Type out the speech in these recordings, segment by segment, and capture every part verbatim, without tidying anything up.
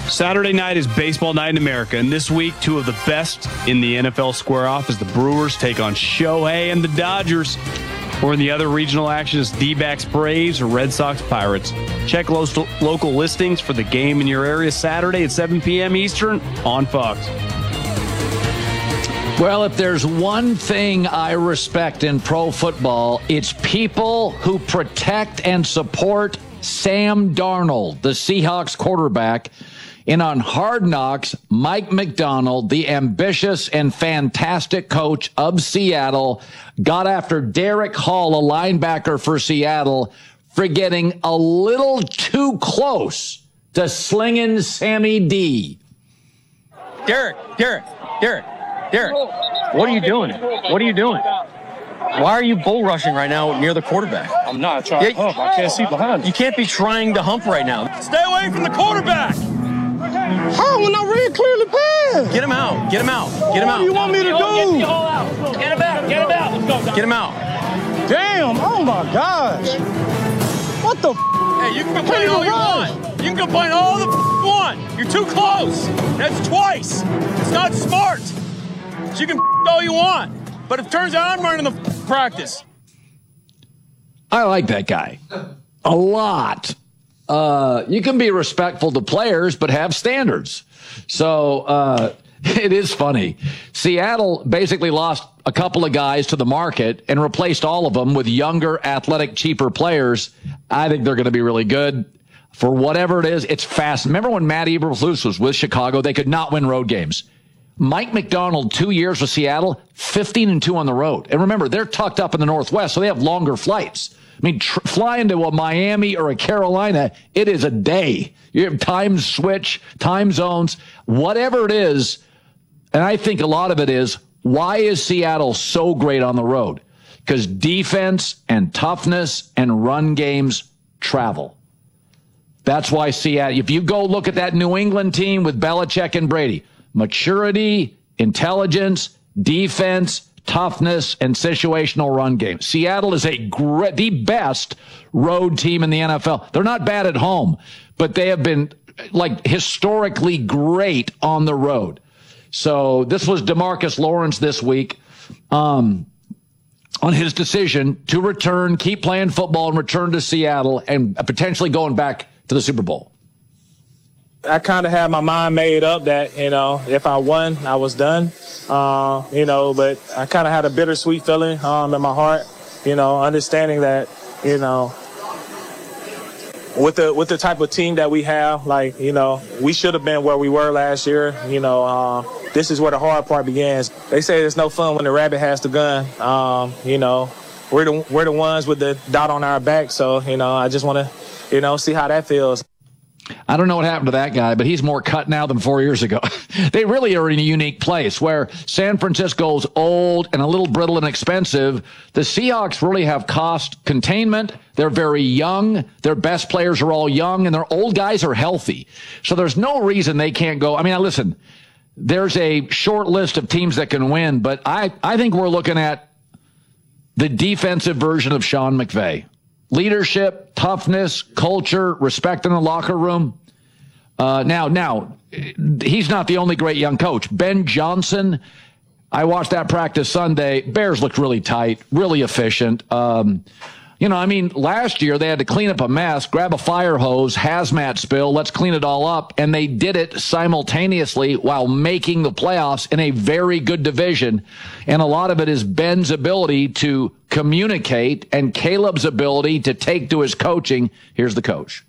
Saturday night is baseball night in America, and this week, two of the best in the N F L square off as the Brewers take on Shohei and the Dodgers. Or in the other regional action is D-backs Braves or Red Sox Pirates. Check lo- local listings for the game in your area Saturday at seven p.m. Eastern on Fox. Well, if there's one thing I respect in pro football, it's people who protect and support Sam Darnold, the Seahawks quarterback. And on Hard Knocks, Mike Macdonald, the ambitious and fantastic coach of Seattle, got after Derek Hall, a linebacker for Seattle, for getting a little too close to slinging Sammy D. Derek, Derek, Derek, Derek, what are you doing? What are you doing? Why are you bull rushing right now near the quarterback? I'm not trying yeah, to hump. I can't see behind you. You can't be trying to hump right now. Stay away from the quarterback. How when I read clearly passed? Get him out. Get him out. Get him out. What do you want me to do? Get him out. Get him out. Get him out. Let's go. Get him out. Damn. Oh, my gosh. What the f***? Hey, you can complain all you want. You can complain all the f*** you want. You're too close. That's twice. It's not smart. So you can f*** all you want. But it turns out I'm running the f- practice. I like that guy a lot. Uh, you can be respectful to players, but have standards. So uh, it is funny. Seattle basically lost a couple of guys to the market and replaced all of them with younger, athletic, cheaper players. I think they're going to be really good. For whatever it is, it's fast. Remember when Matt Eberflus was with Chicago? They could not win road games. Mike Macdonald, two years with Seattle, fifteen and two on the road. And remember, they're tucked up in the Northwest, so they have longer flights. I mean, tr- flying to a Miami or a Carolina, it is a day. You have time switch, time zones, whatever it is. And I think a lot of it is, why is Seattle so great on the road? Because defense and toughness and run games travel. That's why Seattle, if you go look at that New England team with Belichick and Brady, maturity, intelligence, defense, toughness, and situational run game. Seattle is a great, the best road team in the N F L. They're not bad at home, but they have been like historically great on the road. So this was DeMarcus Lawrence this week um, on his decision to return, keep playing football, and return to Seattle and potentially going back to the Super Bowl. I kind of had my mind made up that, you know, if I won, I was done, uh, you know, but I kind of had a bittersweet feeling um, in my heart, you know, understanding that, you know, with the with the type of team that we have, like, you know, we should have been where we were last year. You know, uh, this is where the hard part begins. They say it's no fun when the rabbit has the gun. Um, you know, we're the, we're the ones with the dot on our back. So, you know, I just want to, you know, see how that feels. I don't know what happened to that guy, but he's more cut now than four years ago. They really are in a unique place where San Francisco's old and a little brittle and expensive. The Seahawks really have cost containment. They're very young. Their best players are all young, and their old guys are healthy. So there's no reason they can't go. I mean, listen, there's a short list of teams that can win, but I, I think we're looking at the defensive version of Sean McVay. Leadership, toughness, culture, respect in the locker room. Uh, now, now, he's not the only great young coach. Ben Johnson, I watched that practice Sunday. Bears looked really tight, really efficient. Um, you know, I mean, last year they had to clean up a mess, grab a fire hose, hazmat spill, let's clean it all up. And they did it simultaneously while making the playoffs in a very good division. And a lot of it is Ben's ability to communicate and Caleb's ability to take to his coaching. Here's the coach.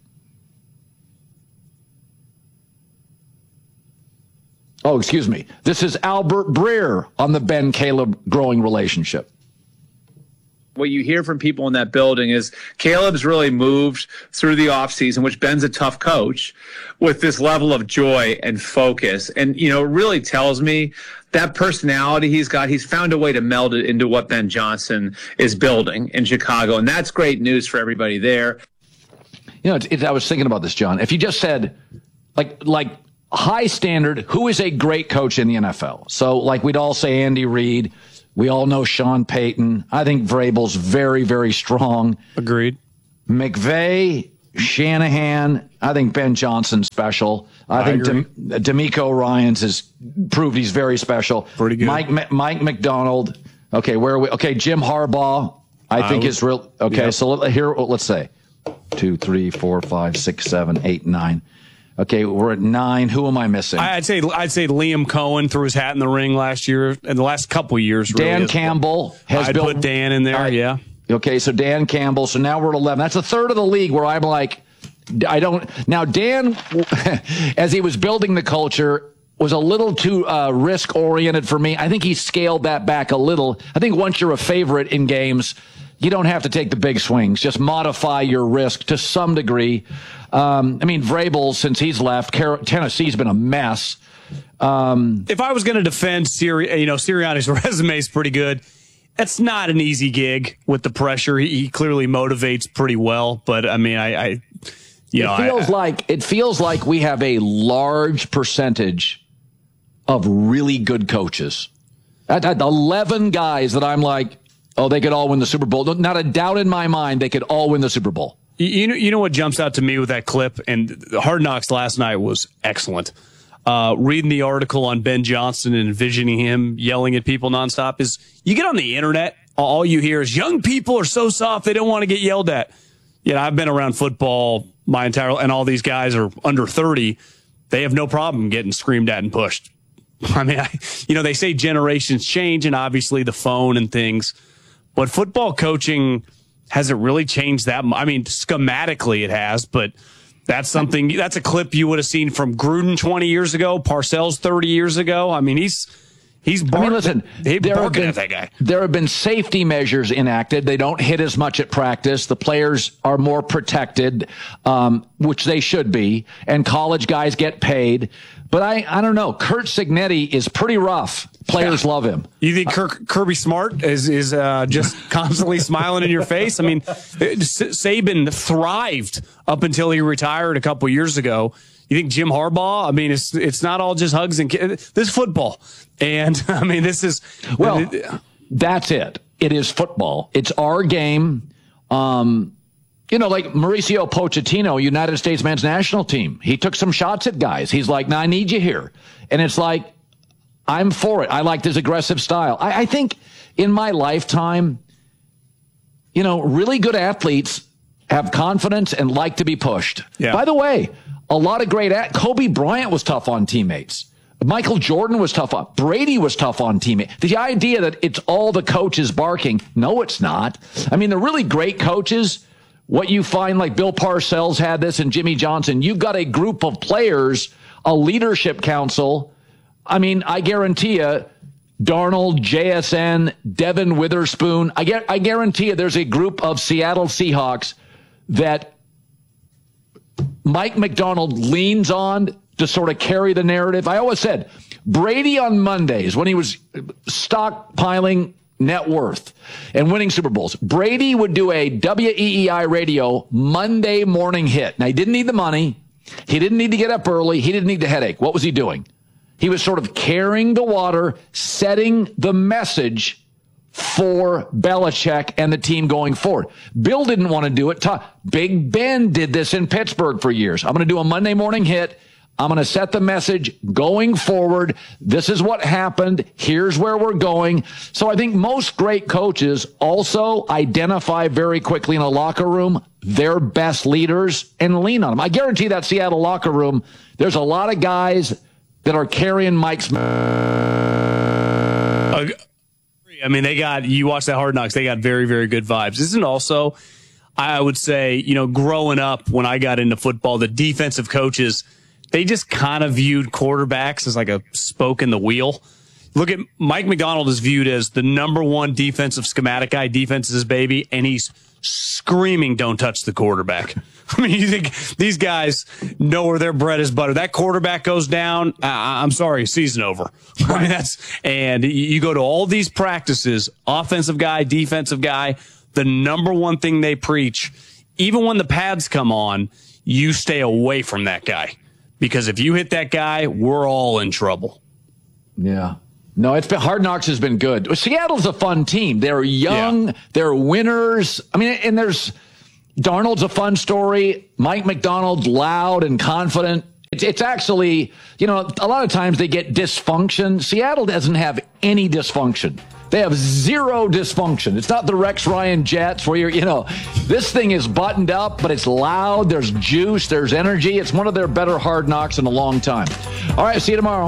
Oh, excuse me. This is Albert Breer on the Ben-Caleb growing relationship. What you hear from people in that building is Caleb's really moved through the offseason, which Ben's a tough coach, with this level of joy and focus. And, you know, it really tells me that personality he's got, he's found a way to meld it into what Ben Johnson is building in Chicago. And that's great news for everybody there. You know, it's, it's, I was thinking about this, John. If you just said, like, like high standard, who is a great coach in the N F L? So, like, we'd all say Andy Reid. We all know Sean Payton. I think Vrabel's very, very strong. Agreed. McVay, Shanahan. I think Ben Johnson's special. I, I think agree. Dem- D'Amico Ryans has proved he's very special. Pretty good. Mike Mike McDonald. Okay, where are we? Okay, Jim Harbaugh. I think I is real. Okay, yep. so let, here let's say two, three, four, five, six, seven, eight, nine. Okay, we're at nine. Who am I missing? I'd say I'd say Liam Cohen threw his hat in the ring last year, and the last couple of years. Really Dan is- Campbell has I'd built. put Dan in there. All right. Yeah. Okay, so Dan Campbell. So now we're at eleven. That's a third of the league where I'm like, I don't. Now, Dan, as he was building the culture, was a little too uh, risk oriented for me. I think he scaled that back a little. I think once you're a favorite in games, you don't have to take the big swings. Just modify your risk to some degree. Um, I mean, Vrabel, since he's left, Car- Tennessee's been a mess. Um, If I was going to defend Siri, you know, Sirianni's resume is pretty good. It's not an easy gig with the pressure. He, he clearly motivates pretty well, but I mean, I, I you know, it feels I, like it feels like we have a large percentage of really good coaches. At, at eleven guys that I'm like, oh, they could all win the Super Bowl. Not a doubt in my mind, they could all win the Super Bowl. You know, you know what jumps out to me with that clip, and Hard Knocks last night was excellent. Uh, reading the article on Ben Johnson and envisioning him yelling at people nonstop is you get on the internet, all you hear is young people are so soft they don't want to get yelled at. You know, I've been around football my entire, and all these guys are under thirty. They have no problem getting screamed at and pushed. I mean, I, you know, they say generations change, and obviously the phone and things, but football coaching hasn't really changed that much. I mean, schematically it has, but that's something, that's a clip you would have seen from Gruden twenty years ago, Parcells thirty years ago. I mean, he's, he's barking, I mean, listen, he's there have, barking been, at that guy. there have been safety measures enacted. They don't hit as much at practice. The players are more protected, um, which they should be, and college guys get paid. But I, I don't know. Kurt Signetti is pretty rough. Players yeah. love him. You think Kirk, Kirby Smart is is uh, just constantly smiling in your face? I mean, Saban thrived up until he retired a couple years ago. You think Jim Harbaugh? I mean, it's it's not all just hugs and kids. This is football, and I mean, this is well. That's it. It is football. It's our game. Um, You know, like Mauricio Pochettino, United States men's national team. He took some shots at guys. He's like, "No, I need you here." And it's like, I'm for it. I like this aggressive style. I, I think in my lifetime, you know, really good athletes have confidence and like to be pushed. Yeah. By the way, a lot of great at Kobe Bryant was tough on teammates. Michael Jordan was tough on. Brady was tough on teammates. The idea that it's all the coaches barking, no, it's not. I mean, the really great coaches, what you find, like Bill Parcells had this and Jimmy Johnson, you've got a group of players, a leadership council. I mean, I guarantee you, Darnold, J S N, Devin Witherspoon, I, get, I guarantee you there's a group of Seattle Seahawks that Mike McDonald leans on to sort of carry the narrative. I always said, Brady on Mondays, when he was stockpiling net worth and winning Super Bowls, Brady would do a W E E I radio Monday morning hit. Now, he didn't need the money. He didn't need to get up early. He didn't need the headache. What was he doing? He was sort of carrying the water, setting the message for Belichick and the team going forward. Bill didn't want to do it. Big Ben did this in Pittsburgh for years. I'm going to do a Monday morning hit. I'm going to set the message going forward. This is what happened. Here's where we're going. So I think most great coaches also identify very quickly in a locker room their best leaders and lean on them. I guarantee that Seattle locker room, there's a lot of guys that are carrying Mike's. Uh, I mean, they got, you watch that Hard Knocks, they got very, very good vibes. Isn't also, I would say, you know, growing up when I got into football, the defensive coaches, they just kind of viewed quarterbacks as like a spoke in the wheel. Look at Mike McDonald is viewed as the number one defensive schematic guy. Defense is his baby, and he's screaming, "Don't touch the quarterback." I mean, you think these guys know where their bread is buttered? That quarterback goes down, uh, I'm sorry, season over. I mean, that's, and you go to all these practices, offensive guy, defensive guy, the number one thing they preach, even when the pads come on, you stay away from that guy. Because if you hit that guy, we're all in trouble. Yeah. No, it's been, Hard Knocks has been good. Seattle's a fun team. They're young. Yeah. They're winners. I mean, and there's, Darnold's a fun story. Mike McDonald's loud and confident. It's, it's actually, you know, a lot of times they get dysfunction. Seattle doesn't have any dysfunction. They have zero dysfunction. It's not the Rex Ryan Jets where you're, you know, this thing is buttoned up, but it's loud. There's juice. There's energy. It's one of their better hard knocks in a long time. All right, see you tomorrow.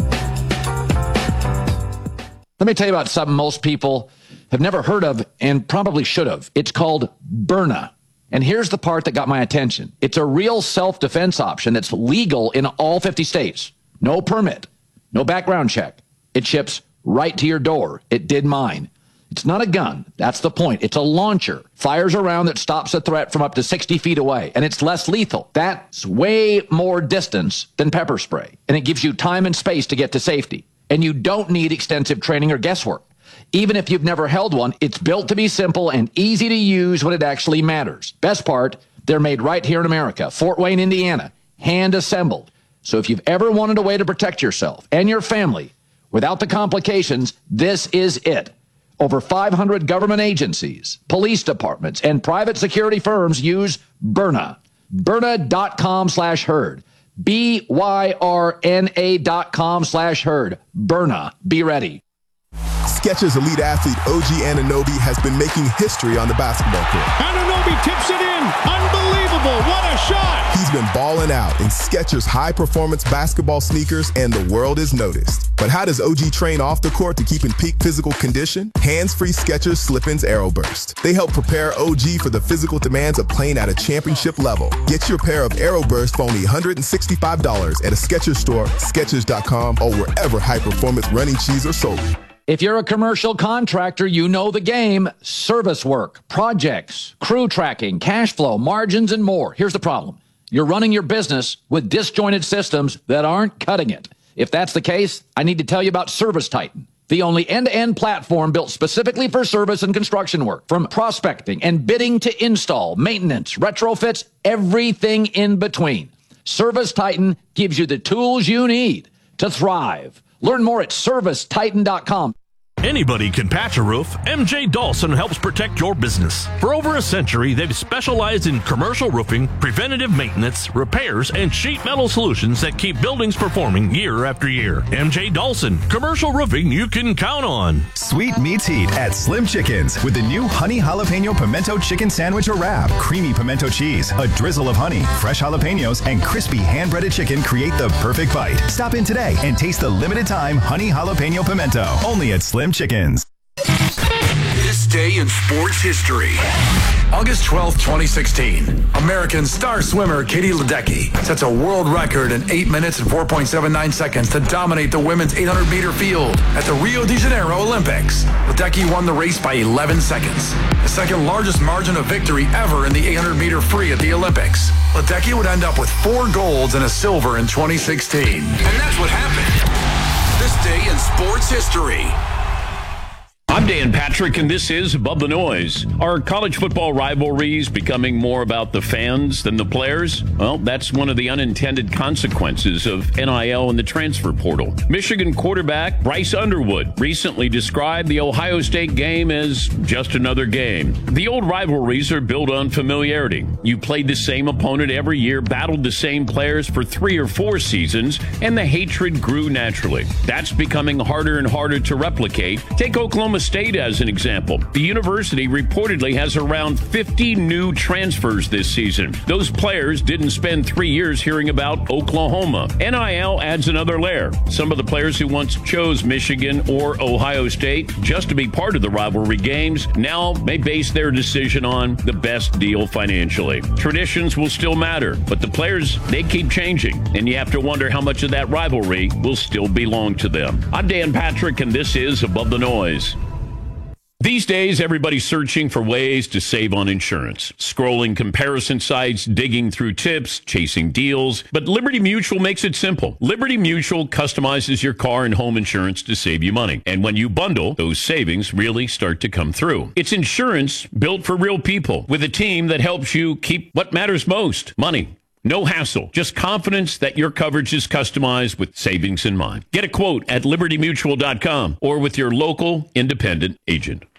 Let me tell you about something most people have never heard of and probably should have. It's called Byrna. And here's the part that got my attention. It's a real self-defense option that's legal in all fifty states. No permit, no background check. It ships right to your door. It did mine. It's not a gun. That's the point. It's a launcher. Fires a round that stops a threat from up to sixty feet away, and it's less lethal. That's way more distance than pepper spray, and it gives you time and space to get to safety. And you don't need extensive training or guesswork. Even if you've never held one, it's built to be simple and easy to use when it actually matters. Best part, they're made right here in America, Fort Wayne, Indiana, hand assembled. So if you've ever wanted a way to protect yourself and your family without the complications, this is it. Over five hundred government agencies, police departments, and private security firms use Byrna. Byrna.com slash herd. B Y R N A dot com slash herd. Byrna. Be ready. Skechers elite athlete O G Anunoby has been making history on the basketball court. Anunoby tips it in. Unbelievable. What a shot. He's been balling out in Skechers high-performance basketball sneakers, and the world is noticed. But how does O G train off the court to keep in peak physical condition? Hands-free Skechers Slip-ins Aeroburst. They help prepare O G for the physical demands of playing at a championship level. Get your pair of Aeroburst for only one hundred sixty-five dollars at a Skechers store, Skechers dot com, or wherever high-performance running shoes are sold. If you're a commercial contractor, you know the game. Service work, projects, crew tracking, cash flow, margins, and more. Here's the problem. You're running your business with disjointed systems that aren't cutting it. If that's the case, I need to tell you about Service Titan, the only end-to-end platform built specifically for service and construction work. From prospecting and bidding to install, maintenance, retrofits, everything in between. Service Titan gives you the tools you need to thrive. Learn more at service titan dot com. Anybody can patch a roof. M J Dawson helps protect your business. For over a century, they've specialized in commercial roofing, preventative maintenance, repairs, and sheet metal solutions that keep buildings performing year after year. M J Dawson, commercial roofing you can count on. Sweet meets heat at Slim Chickens with the new honey jalapeno pimento chicken sandwich or wrap. Creamy pimento cheese, a drizzle of honey, fresh jalapenos, and crispy hand-breaded chicken create the perfect bite. Stop in today and taste the limited time honey jalapeno pimento only at Slim Chickens. This day in sports history. August twelfth, twenty sixteen. American star swimmer Katie Ledecky sets a world record in eight minutes and four point seven nine seconds to dominate the women's eight hundred meter field at the Rio de Janeiro Olympics. Ledecky won the race by eleven seconds, the second largest margin of victory ever in the eight hundred meter free at the Olympics. Ledecky would end up with four golds and a silver in twenty sixteen. And that's what happened. This day in sports history. I'm Dan Patrick, and this is Above the Noise. Are college football rivalries becoming more about the fans than the players? Well, that's one of the unintended consequences of N I L and the transfer portal. Michigan quarterback Bryce Underwood recently described the Ohio State game as just another game. The old rivalries are built on familiarity. You played the same opponent every year, battled the same players for three or four seasons, and the hatred grew naturally. That's becoming harder and harder to replicate. Take Oklahoma State as an example. The university reportedly has around fifty new transfers this season. Those players didn't spend three years hearing about Oklahoma. N I L adds another layer. Some of the players who once chose Michigan or Ohio State just to be part of the rivalry games now may base their decision on the best deal financially. Traditions will still matter, but the players, they keep changing, and you have to wonder how much of that rivalry will still belong to them. I'm Dan Patrick, and this is Above the Noise. These days, everybody's searching for ways to save on insurance. Scrolling comparison sites, digging through tips, chasing deals. But Liberty Mutual makes it simple. Liberty Mutual customizes your car and home insurance to save you money. And when you bundle, those savings really start to come through. It's insurance built for real people with a team that helps you keep what matters most, money. No hassle, just confidence that your coverage is customized with savings in mind. Get a quote at liberty mutual dot com or with your local independent agent.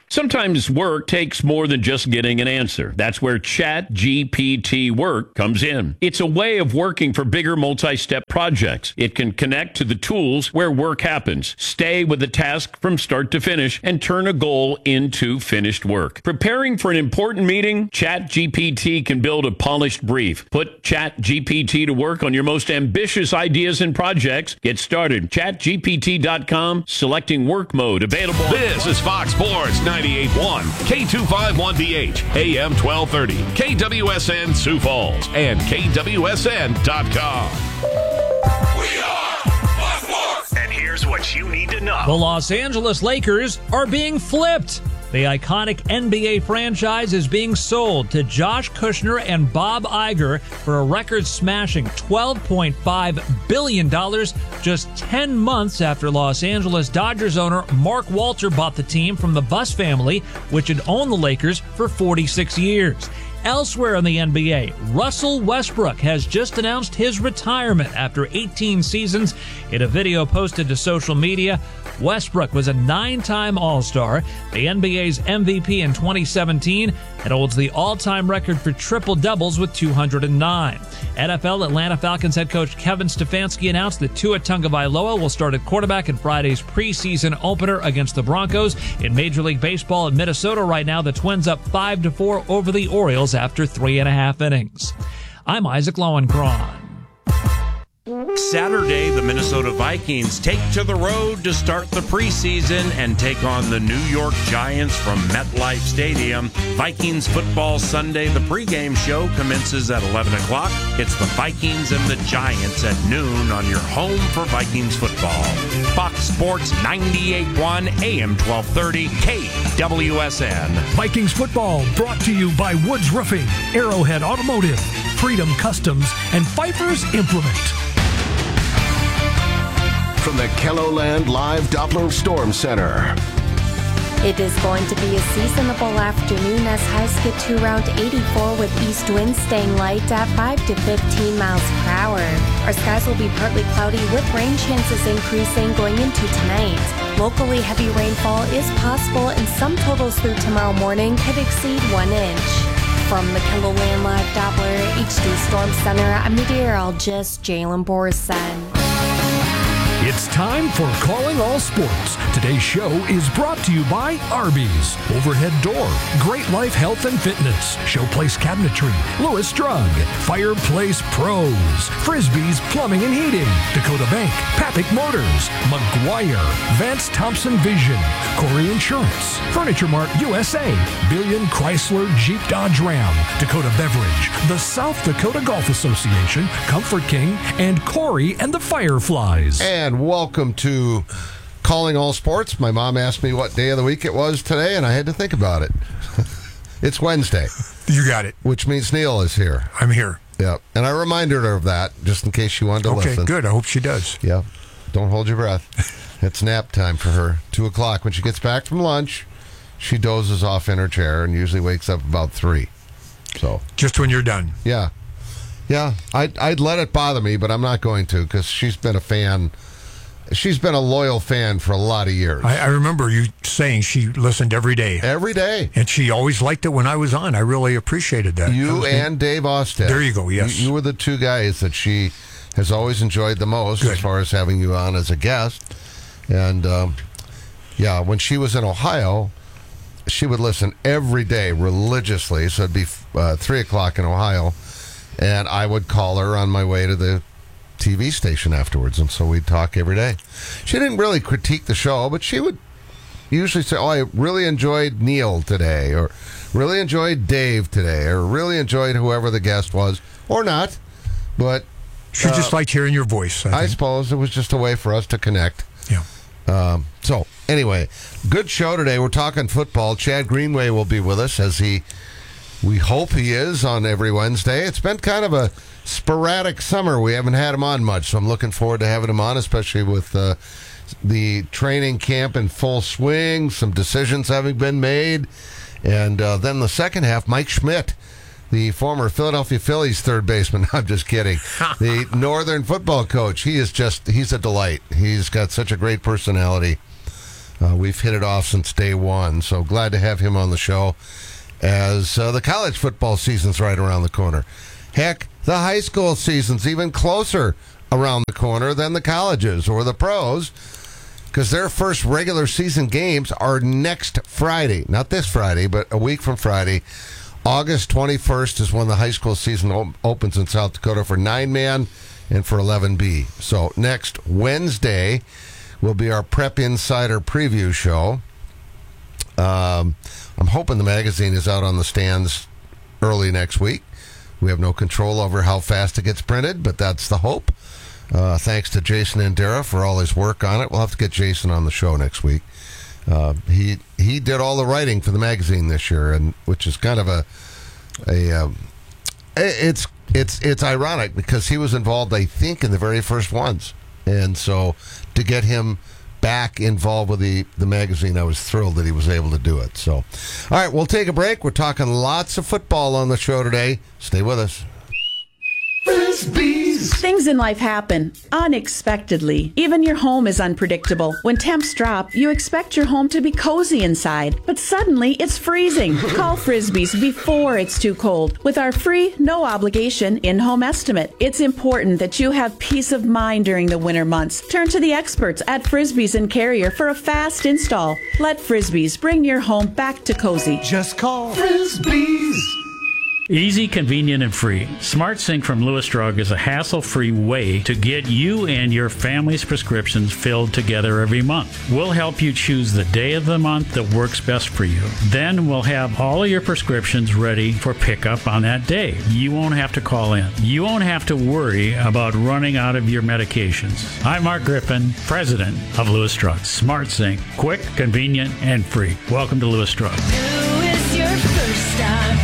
Sometimes work takes more than just getting an answer. That's where ChatGPT Work comes in. It's a way of working for bigger multi-step projects. It can connect to the tools where work happens, stay with the task from start to finish, and turn a goal into finished work. Preparing for an important meeting? ChatGPT can build a polished brief. Put ChatGPT to work on your most ambitious ideas and projects. Get started. chat G P T dot com, selecting work mode, available. This is Fox Sports ninety-eight point one, K two fifty-one D H, A M twelve thirty, K W S N Sioux Falls, and K W S N dot com. We are Fox Sports. And here's what you need to know. The Los Angeles Lakers are being flipped. The iconic N B A franchise is being sold to Josh Kushner and Bob Iger for a record-smashing twelve point five billion dollars, just ten months after Los Angeles Dodgers owner Mark Walter bought the team from the Buss family, which had owned the Lakers for forty-six years. Elsewhere in the N B A, Russell Westbrook has just announced his retirement after eighteen seasons. In a video posted to social media, Westbrook was a nine-time All-Star, the N B A's M V P in twenty seventeen, and holds the all-time record for triple-doubles with two hundred nine. N F L Atlanta Falcons head coach Kevin Stefanski announced that Tua Tagovailoa will start at quarterback in Friday's preseason opener against the Broncos. In Major League Baseball in Minnesota right now, the Twins up five to four over the Orioles after three and a half innings. I'm Isaac Lowenkron. Saturday, the Minnesota Vikings take to the road to start the preseason and take on the New York Giants from MetLife Stadium. Vikings Football Sunday, the pregame show commences at eleven o'clock. It's the Vikings and the Giants at noon on your home for Vikings football. Fox Sports ninety-eight point one, A M twelve thirty, K W S N. Vikings football brought to you by Woods Roofing, Arrowhead Automotive, Freedom Customs, and Pfeiffer's Implement. From the KELOLAND Live Doppler Storm Center. It is going to be a seasonable afternoon as highs get to around eighty-four with east winds staying light at five to fifteen miles per hour. Our skies will be partly cloudy with rain chances increasing going into tonight. Locally, heavy rainfall is possible and some totals through tomorrow morning could exceed one inch. From the KELOLAND Live Doppler H D Storm Center, I'm meteorologist Jalen Borson. It's time for Calling All Sports. Today's show is brought to you by Arby's, Overhead Door, Great Life Health and Fitness, Showplace Cabinetry, Lewis Drug, Fireplace Pros, Frisbee's Plumbing and Heating, Dakota Bank, Papik Motors, McGuire, Vance Thompson Vision, Corey Insurance, Furniture Mart U S A, Billion Chrysler Jeep Dodge Ram, Dakota Beverage, the South Dakota Golf Association, Comfort King, and Corey and the Fireflies. And welcome to Calling All Sports. My mom asked me what day of the week it was today, and I had to think about it. It's Wednesday. You got it. Which means Neil is here. I'm here. Yep. And I reminded her of that, just in case she wanted to okay, listen. Okay, good. I hope she does. Yep. Don't hold your breath. It's nap time for her. Two o'clock. When she gets back from lunch, she dozes off in her chair and usually wakes up about three. So just when you're done. Yeah. Yeah. I'd, I'd let it bother me, but I'm not going to because she's been a fan. She's been a loyal fan for a lot of years. I, I remember you saying she listened every day. Every day. And she always liked it when I was on. I really appreciated that. You that and Dave Austin. There you go, yes. You, you were the two guys that she has always enjoyed the most Good. As far as having you on as a guest. And, um, yeah, when she was in Ohio, she would listen every day religiously. So it'd be uh, three o'clock in Ohio. And I would call her on my way to the T V station afterwards, and so we'd talk every day. She didn't really critique the show, but she would usually say, oh, I really enjoyed Neil today, or really enjoyed Dave today, or really enjoyed whoever the guest was, or not. But she uh, just liked hearing your voice. I, I suppose it was just a way for us to connect. Yeah. Um, so, anyway, good show today. We're talking football. Chad Greenway will be with us, as he, we hope he is, on every Wednesday. It's been kind of a sporadic summer. We haven't had him on much, so I'm looking forward to having him on, especially with uh, the training camp in full swing, some decisions having been made. And uh, then the second half, Mike Schmidt, the former Philadelphia Phillies third baseman. I'm just kidding. The Northern football coach. He is just, he's a delight. He's got such a great personality. Uh, we've hit it off since day one, so glad to have him on the show as uh, the college football season's right around the corner. Heck, the high school season's even closer around the corner than the colleges or the pros, because their first regular season games are next Friday. Not this Friday, but a week from Friday. August twenty-first is when the high school season op- opens in South Dakota for nine man and for eleven B. So next Wednesday will be our Prep Insider preview show. Um, I'm hoping the magazine is out on the stands early next week. We have no control over how fast it gets printed, but that's the hope. Uh, thanks to Jason Andera for all his work on it. We'll have to get Jason on the show next week. Uh, he he did all the writing for the magazine this year, and which is kind of a a um, it's it's it's ironic because he was involved, I think, in the very first ones, and so to get him back involved with the, the magazine, I was thrilled that he was able to do it. So, all right, we'll take a break. We're talking lots of football on the show today. Stay with us. Frisbees. Things in life happen unexpectedly. Even your home is unpredictable. When temps drop, you expect your home to be cozy inside, but suddenly it's freezing. Call Frisbees before it's too cold with our free, no obligation in-home estimate. It's important that you have peace of mind during the winter months. Turn to the experts at Frisbees and Carrier for a fast install. Let Frisbees bring your home back to cozy. Just call Frisbees. Easy, convenient, and free. SmartSync from Lewis Drug is a hassle-free way to get you and your family's prescriptions filled together every month. We'll help you choose the day of the month that works best for you. Then we'll have all of your prescriptions ready for pickup on that day. You won't have to call in. You won't have to worry about running out of your medications. I'm Mark Griffin, president of Lewis Drug. SmartSync, quick, convenient, and free. Welcome to Lewis Drug. Is your first stop.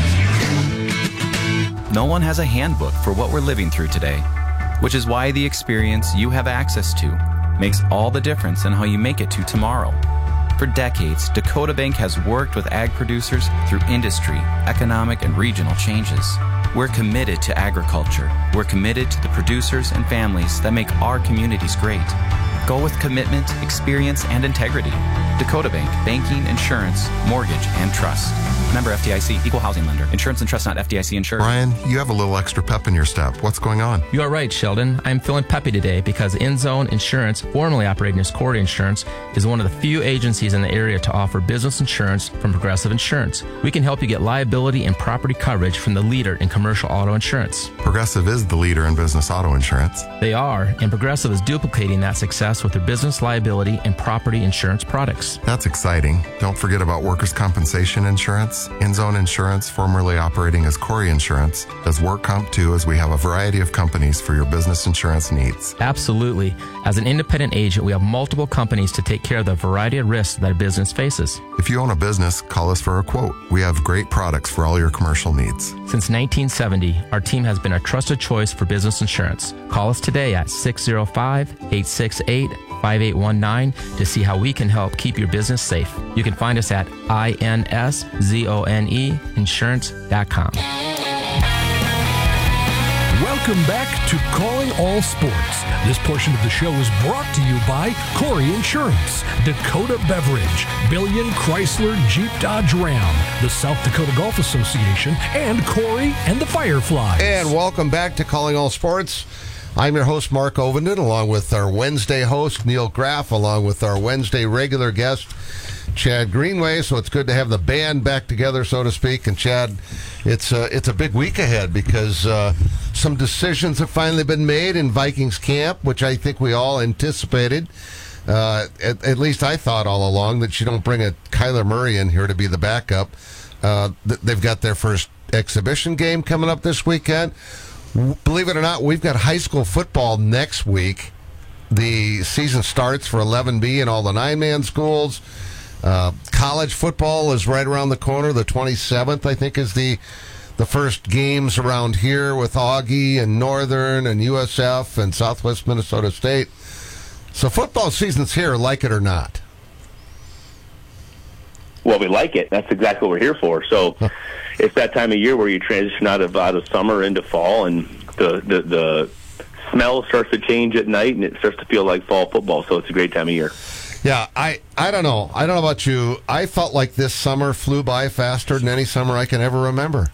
No one has a handbook for what we're living through today, which is why the experience you have access to makes all the difference in how you make it to tomorrow. For decades, Dakota Bank has worked with ag producers through industry, economic, and regional changes. We're committed to agriculture. We're committed to the producers and families that make our communities great. Go with commitment, experience, and integrity. Dakota Bank, banking, insurance, mortgage, and trust. Member F D I C, equal housing lender. Insurance and trust not F D I C insured. Brian, you have a little extra pep in your step. What's going on? You are right, Sheldon. I'm feeling peppy today because InZone Insurance, formerly operating as Corey Insurance, is one of the few agencies in the area to offer business insurance from Progressive Insurance. We can help you get liability and property coverage from the leader in commercial auto insurance. Progressive is the leader in business auto insurance. They are, and Progressive is duplicating that success with their business liability and property insurance products. That's exciting. Don't forget about workers' compensation insurance. InZone Insurance, formerly operating as Corey Insurance, does work comp too, as we have a variety of companies for your business insurance needs. Absolutely. As an independent agent, we have multiple companies to take care of the variety of risks that a business faces. If you own a business, call us for a quote. We have great products for all your commercial needs. Since nineteen seventy, our team has been a trusted choice for business insurance. Call us today at six oh five, eight six eight, five eight one nine to see how we can help keep your business safe. You can find us at I N S Z O N E insurance dot com. Welcome back to Calling All Sports. This portion of the show is brought to you by Corey Insurance, Dakota Beverage, Billion Chrysler Jeep Dodge Ram, the South Dakota Golf Association, and Corey and the Fireflies. And welcome back to Calling All Sports. I'm your host, Mark Ovenden, along with our Wednesday host, Neil Graff, along with our Wednesday regular guest, Chad Greenway. So it's good to have the band back together, so to speak. And Chad, it's a, it's a big week ahead because uh, some decisions have finally been made in Vikings camp, which I think we all anticipated. Uh, at, at least I thought all along that you don't bring a Kyler Murray in here to be the backup. Uh, th- they've got their first exhibition game coming up this weekend. Believe it or not, we've got high school football next week. The season starts for eleven B and all the nine-man schools. Uh, college football is right around the corner. The twenty-seventh, I think, is the the first games around here with Augie and Northern and U S F and Southwest Minnesota State. So football season's here, like it or not. Well, we like it. That's exactly what we're here for. So it's that time of year where you transition out of out of summer into fall, and the, the the smell starts to change at night, and it starts to feel like fall football. So it's a great time of year. Yeah, I, I don't know. I don't know about you. I felt like this summer flew by faster than any summer I can ever remember.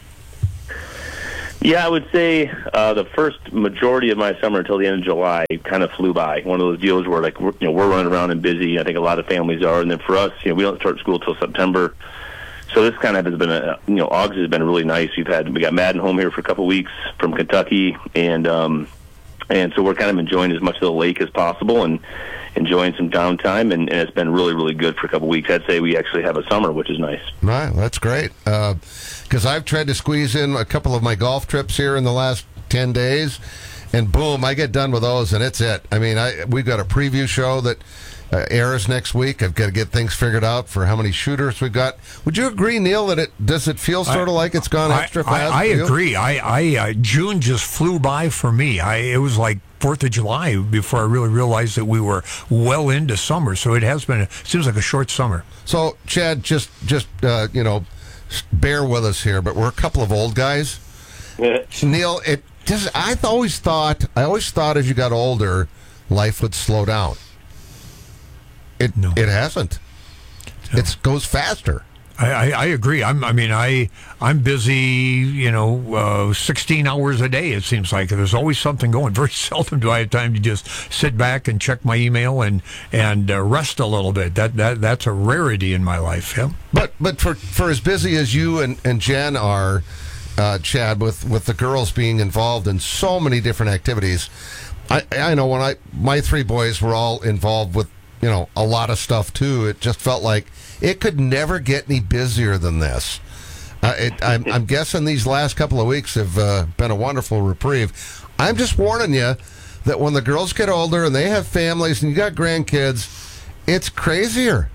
Yeah, I would say uh, the first majority of my summer until the end of July kind of flew by. One of those deals where, like, we're, you know, we're running around and busy. I think a lot of families are, and then for us, you know, we don't start school till September. So this kind of has been a, you know, August has been really nice. We've had we got Madden home here for a couple of weeks from Kentucky, and um, and so we're kind of enjoying as much of the lake as possible and enjoying some downtime, and, and it's been really, really good for a couple of weeks. I'd say we actually have a summer, which is nice. Right, that's great. Because uh, I've tried to squeeze in a couple of my golf trips here in the last ten days, and boom, I get done with those, and it's it. I mean, I we've got a preview show that uh, airs next week. I've got to get things figured out for how many shooters we've got. Would you agree, Neil, that it does it feel sort of like it's gone extra I, fast? I, I agree. You? I, I uh, June just flew by for me. I it was like Fourth of July before I really realized that we were well into summer. So it has been. It seems like a short summer. So Chad, just just uh, you know, bear with us here, but we're a couple of old guys. Neil, it just I always thought I always thought as you got older, life would slow down. It no. it hasn't. No. It goes faster. I, I, I agree. I'm, I mean, I I'm busy. You know, uh, sixteen hours a day. It seems like there's always something going. Very seldom do I have time to just sit back and check my email and and uh, rest a little bit. That that that's a rarity in my life. Yeah. But but for for as busy as you and, and Jen are, uh, Chad, with with the girls being involved in so many different activities, I I know when I my three boys were all involved with, you know, a lot of stuff too. It just felt like it could never get any busier than this. Uh, it, I'm, I'm guessing these last couple of weeks have uh, been a wonderful reprieve. I'm just warning you that when the girls get older and they have families and you got grandkids, it's crazier.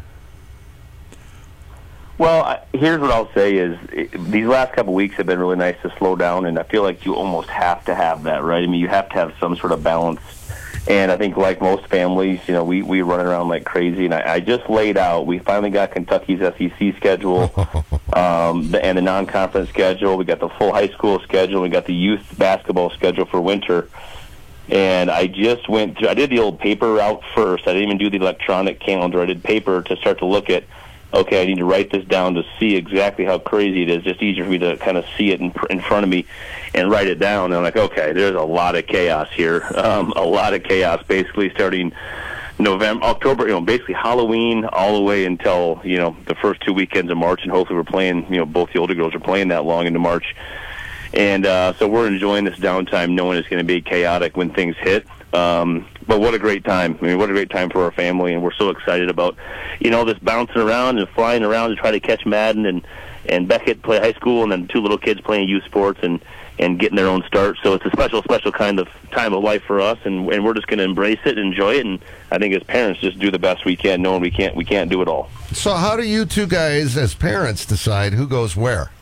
Well, I, here's what I'll say is it, these last couple of weeks have been really nice to slow down, and I feel like you almost have to have that, right? I mean, you have to have some sort of balance. And I think, like most families, you know, we, we run around like crazy. And I, I just laid out, we finally got Kentucky's S E C schedule um, the, and the non-conference schedule. We got the full high school schedule. We got the youth basketball schedule for winter. And I just went through, I did the old paper route first. I didn't even do the electronic calendar. I did paper to start to look at, okay, I need to write this down to see exactly how crazy it is. Just easier for me to kind of see it in, in front of me and write it down. And I'm like, okay, there's a lot of chaos here. Um, a lot of chaos, basically starting November, October, you know, basically Halloween all the way until, you know, the first two weekends of March. And hopefully we're playing, you know, both the older girls are playing that long into March. And uh, so we're enjoying this downtime knowing it's going to be chaotic when things hit. Um, but what a great time. I mean, what a great time for our family, and we're so excited about, you know, this bouncing around and flying around to try to catch Madden, and, and Beckett play high school, and then two little kids playing youth sports and, and getting their own start. So it's a special, special kind of time of life for us, and, and we're just going to embrace it, enjoy it, and I think as parents just do the best we can, knowing we can't, we can't do it all. So how do you two guys, as parents, decide who goes where?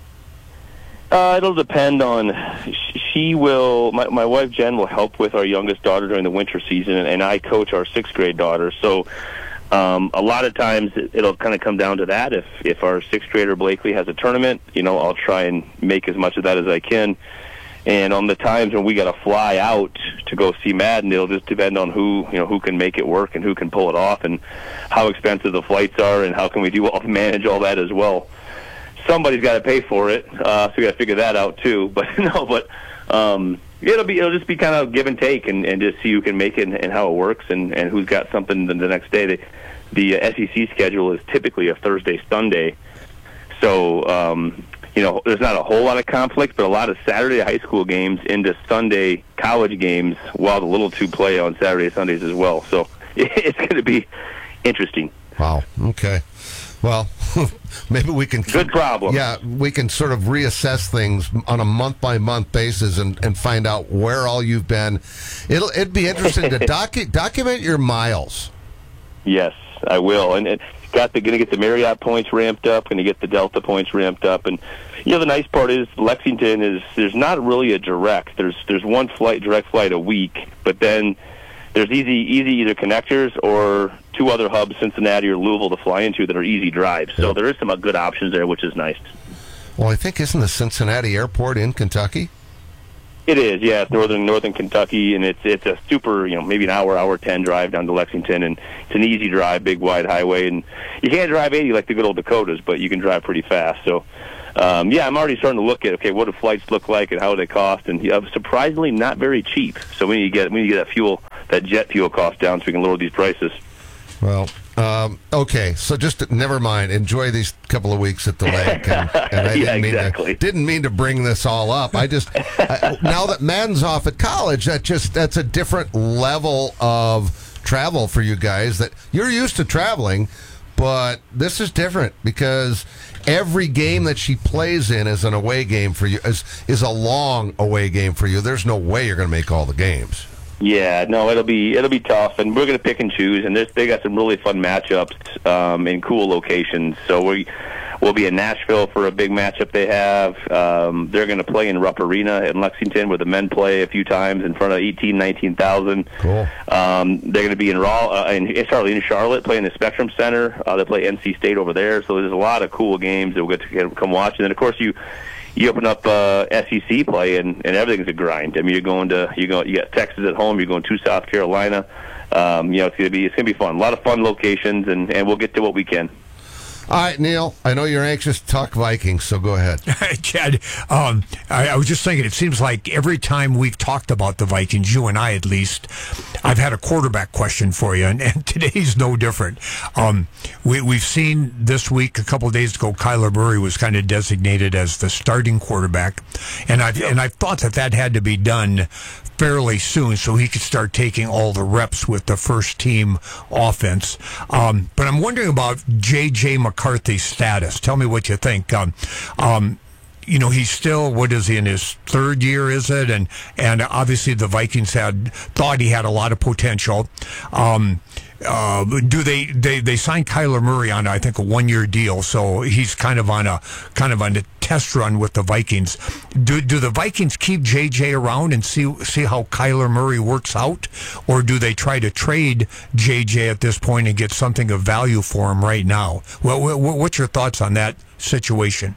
Uh, it'll depend on, she will, my, my wife Jen will help with our youngest daughter during the winter season, and I coach our sixth grade daughter. So um, a lot of times it'll kind of come down to that. If, if our sixth grader Blakely has a tournament, you know, I'll try and make as much of that as I can. And on the times when we got to fly out to go see Madden, it'll just depend on who, you know, who can make it work and who can pull it off, and how expensive the flights are, and how can we do all, manage all that as well. Somebody's got to pay for it, uh, so we got to figure that out too. But no, but um, it'll be it'll just be kind of give and take, and, and just see who can make it and, and how it works, and, and who's got something the, the next day. The, the S E C schedule is typically a Thursday Sunday, so um, you know there's not a whole lot of conflict, but a lot of Saturday high school games into Sunday college games, while the little two play on Saturday Sundays as well. So it's going to be interesting. Wow. Okay. Well, maybe we can... Good problem. Yeah, we can sort of reassess things on a month-by-month basis and, and find out where all you've been. It'll, it'd be interesting to docu- document your miles. Yes, I will. And it got the, going to get the Marriott points ramped up, going to get the Delta points ramped up. And, you know, the nice part is Lexington is, there's not really a direct. There's there's one flight, direct flight a week, but then there's easy, easy either connectors or two other hubs, Cincinnati or Louisville, to fly into that are easy drives. So there is some uh, good options there, which is nice. Well, I think, isn't the Cincinnati airport in Kentucky? It is, yeah. It's northern northern Kentucky, and it's it's a super, you know, maybe an hour, hour ten drive down to Lexington, and it's an easy drive, big wide highway, and you can't drive eighty like the good old Dakotas, but you can drive pretty fast. So, um, yeah, I'm already starting to look at okay, what do flights look like and how do they cost, and yeah, surprisingly not very cheap. So we need to get we need to get that fuel, that jet fuel cost down, so we can lower these prices. Well, um, okay, so just never mind. Enjoy these couple of weeks at the lake. And, and I yeah, didn't mean exactly. to, didn't mean to bring this all up. I just I, now that Madden's off at college, that just that's a different level of travel for you guys. That you're used to traveling, but this is different because every game that she plays in is an away game for you. Is is a long away game for you. There's no way you're going to make all the games. Yeah, no, it'll be it'll be tough, and we're going to pick and choose. And they got some really fun matchups um, in cool locations. So we we'll be in Nashville for a big matchup they have. Um, they're going to play in Rupp Arena in Lexington, where the men play a few times in front of eighteen, nineteen thousand. Cool. Um, they're going to be in Raw uh, in, in Charlotte, playing the Spectrum Center. Uh, they play N C State over there. So there's a lot of cool games that we'll get to get, come watch. And then of course you. You open up uh, S E C play, and, and everything's a grind. I mean, you're going to you go you got Texas at home. You're going to South Carolina. Um, you know, it's gonna be it's gonna be fun. A lot of fun locations, and, and we'll get to what we can. All right, Neil, I know you're anxious to talk Vikings, so go ahead. Chad, um, I, I was just thinking, it seems like every time we've talked about the Vikings, you and I at least, I've had a quarterback question for you, and, and today's no different. Um, we, we've seen this week, a couple of days ago, Kyler Murray was kind of designated as the starting quarterback, and I've, and I've thought that that had to be done fairly soon so he could start taking all the reps with the first team offense. Um, but I'm wondering about J J McCarthy's status. Tell me what you think. Um, um, you know, he's still, what is he, in his third year, is it? And and obviously the Vikings had thought he had a lot of potential. Um, uh, do they, they they signed Kyler Murray on, I think, a one-year deal, so he's kind of on a kind of on a test run with the Vikings. Do do the Vikings keep J J around and see see how Kyler Murray works out, or do they try to trade J J at this point and get something of value for him right now? Well, what's your thoughts on that situation?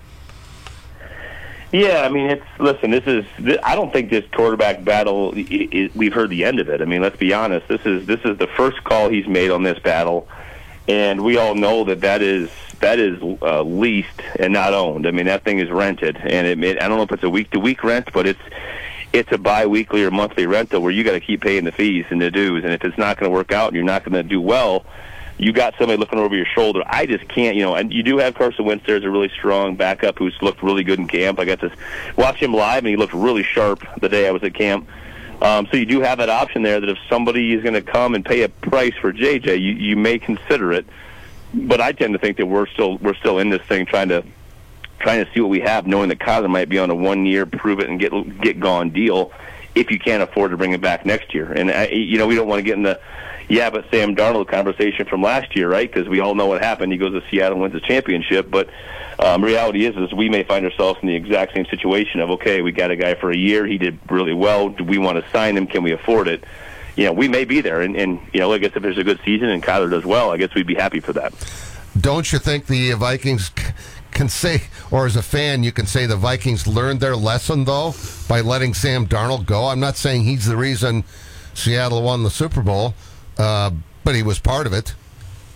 Yeah, I mean, it's listen. This is. I don't think this quarterback battle. It, it, we've heard the end of it. I mean, let's be honest. This is this is the first call he's made on this battle, and we all know that that is that is uh, leased and not owned. I mean, that thing is rented, and it, it, I don't know if it's a week to week rent, but it's it's a bi-weekly or monthly rental where you got to keep paying the fees and the dues. And if it's not going to work out and you're not going to do well, you got somebody looking over your shoulder. I just can't, you know, and you do have Carson Wentz there as a really strong backup who's looked really good in camp. I got to watch him live, and he looked really sharp the day I was at camp. Um, so you do have that option there that if somebody is going to come and pay a price for J J, you, you may consider it. But I tend to think that we're still we're still in this thing trying to trying to see what we have, knowing that Kyler might be on a one-year prove it and get get gone deal if you can't afford to bring him back next year. And, I, you know, we don't want to get in the yeah, but Sam Darnold conversation from last year, right? Because we all know what happened. He goes to Seattle and wins the championship. But um, reality is, is we may find ourselves in the exact same situation of, okay, we got a guy for a year. He did really well. Do we want to sign him? Can we afford it? You know, we may be there. And, and you know, I guess if there's a good season and Kyler does well, I guess we'd be happy for that. Don't you think the Vikings can say, or as a fan, you can say the Vikings learned their lesson, though, by letting Sam Darnold go? I'm not saying he's the reason Seattle won the Super Bowl. Uh, but he was part of it.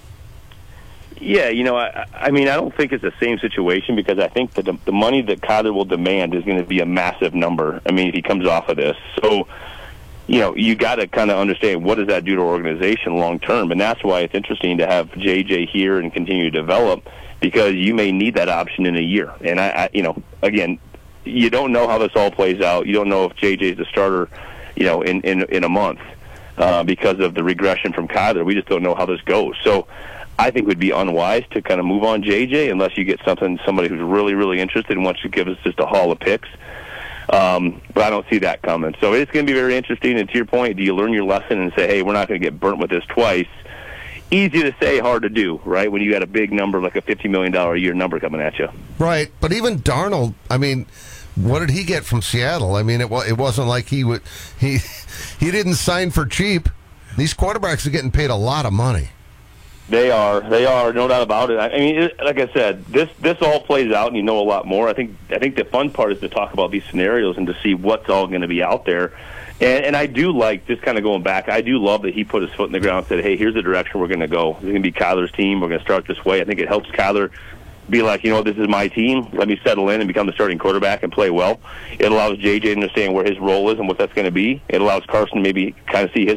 Yeah, you know, I, I mean, I don't think it's the same situation because I think that the, the money that Kyler will demand is going to be a massive number. I mean, if he comes off of this. So, you know, you got to kind of understand what does that do to our organization long term. And that's why it's interesting to have J J here and continue to develop because you may need that option in a year. And, I, I you know, again, you don't know how this all plays out. You don't know if J J's the starter, you know, in, in, in a month. Uh, because of the regression from Kyler. We just don't know how this goes. So I think it would be unwise to kind of move on J J unless you get something, somebody who's really, really interested and wants to give us just a haul of picks. Um, but I don't see that coming. So it's going to be very interesting. And to your point, do you learn your lesson and say, hey, we're not going to get burnt with this twice? Easy to say, hard to do, right, when you got a big number like a fifty million dollars a year number coming at you. Right. But even Darnold, I mean, what did he get from Seattle? I mean, it it wasn't like he would he he didn't sign for cheap. These quarterbacks are getting paid a lot of money. They are. They are. No doubt about it. I mean, it, like I said, this this all plays out, and you know a lot more. I think. I think the fun part is to talk about these scenarios and to see what's all going to be out there. And, and I do like, just kind of going back, I do love that he put his foot in the ground and said, "Hey, here's the direction we're going to go. It's going to be Kyler's team. We're going to start this way." I think it helps Kyler be like, you know, this is my team. Let me settle in and become the starting quarterback and play well. It allows J J to understand where his role is and what that's going to be. It allows Carson to maybe kind of see his